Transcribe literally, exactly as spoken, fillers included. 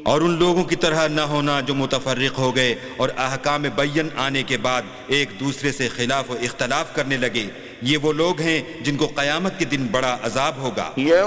और उन लोगों की तरह न होना जो मुतफर्रिक हो गए और अहकाम बय्यन आने के बाद एक दूसरे से खिलाफ व इख्तलाफ करने लगे। ये वो लोग हैं जिनको क़यामत के दिन बड़ा अजाब होगा।